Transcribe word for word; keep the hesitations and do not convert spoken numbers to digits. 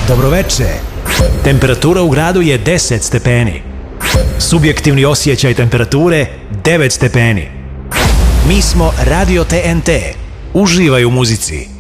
Dobroveče. Temperatura u gradu je deset stepeni. Subjektivni osjećaj temperature devet stepeni. Mi smo Radio T N T. Uživaj u muzici.